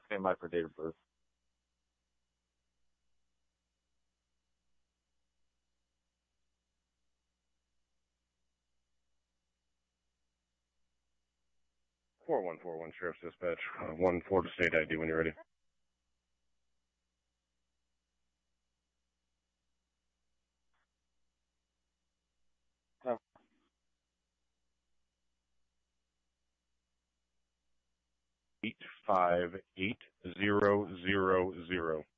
stand by for date of birth. (4141) Sheriff's Dispatch. 1-4 to state ID when you're ready. Oh. 858000.